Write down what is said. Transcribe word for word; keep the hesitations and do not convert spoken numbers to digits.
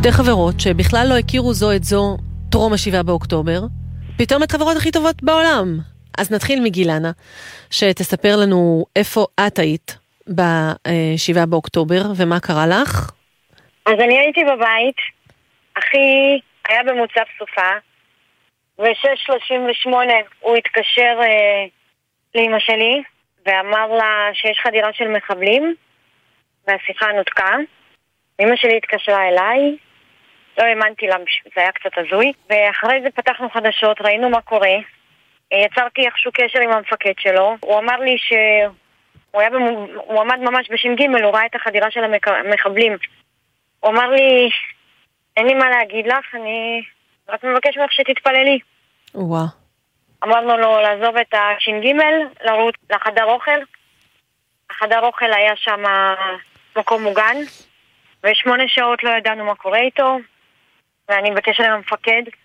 שתי חברות שבכלל לא הכירו זו את זו טרום השבעה באוקטובר, פתאום את חברות הכי טובות בעולם. אז נתחיל מגילנה, שתספר לנו איפה את היית בשבעה באוקטובר ומה קרה לך. אז אני הייתי בבית, אחי היה במוצב סופה, ו-שש שלושים ושמונה הוא התקשר אה, לאמא שלי, ואמר לה שיש חדירה של מחבלים, והשיחה נותקה. אמא שלי התקשרה אליי, לא האמנתי לה, זה היה קצת הזוי, ואחרי זה פתחנו חדשות, ראינו מה קורה, יצרתי איכשהו קשר עם המפקד שלו, הוא אמר לי שהוא היה במ... הוא עמד ממש בשין ג', הוא ראה את החדירה של המחבלים. הוא אמר לי, אין לי מה להגיד לך, אני רק מבקש ממך שתתפללי. וואו. אמרנו לו לעזוב את השין ג', לרוץ לחדר אוכל. החדר אוכל היה שם מקום מוגן, ושמונה שעות לא ידענו מה קורה איתו, ואני בקשר עם המפקד,